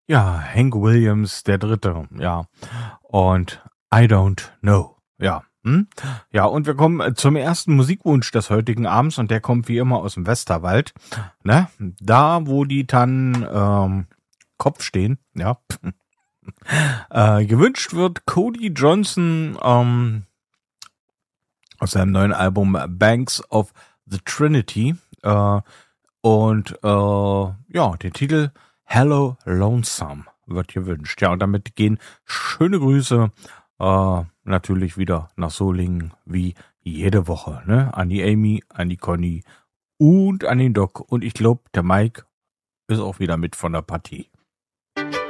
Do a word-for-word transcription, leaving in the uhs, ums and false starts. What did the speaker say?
Ja, Hank Williams, der Dritte, ja. Und I Don't Know, ja. Hm? Ja, und wir kommen zum ersten Musikwunsch des heutigen Abends und der kommt wie immer aus dem Westerwald, ne? Da, wo die Tannen ähm, Kopf stehen, ja. äh, gewünscht wird Cody Johnson ähm, aus seinem neuen Album Banks of the Trinity äh, und äh, ja, der Titel Hello Lonesome wird gewünscht. Ja, und damit gehen schöne Grüße äh, natürlich wieder nach Solingen wie jede Woche, ne? An die Amy, an die Conny und an den Doc. Und ich glaube, der Mike ist auch wieder mit von der Partie.